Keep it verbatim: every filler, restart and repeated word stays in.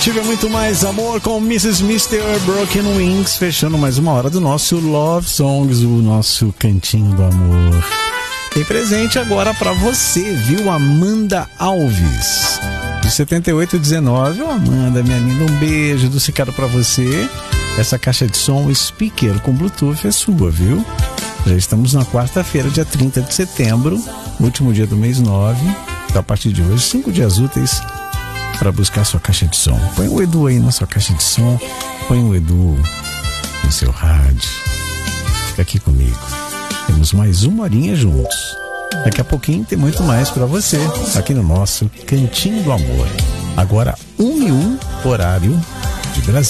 Tive muito mais amor com missus mister Broken Wings, fechando mais uma hora do nosso Love Songs, o nosso cantinho do amor. Tem presente agora pra você, viu? Amanda Alves, de setenta e oito dezenove. Ô, Amanda, minha linda, um beijo do Cicaro pra você. Essa caixa de som speaker com Bluetooth é sua, viu? Já estamos na quarta-feira, dia trinta de setembro, último dia do mês nove. Então, a partir de hoje, cinco dias úteis para buscar sua caixa de som. Põe o Edu aí na sua caixa de som, põe o Edu no seu rádio. Fica aqui comigo. Temos mais uma horinha juntos. Daqui a pouquinho tem muito mais para você aqui no nosso Cantinho do Amor. Agora, um e um, horário de Brasília.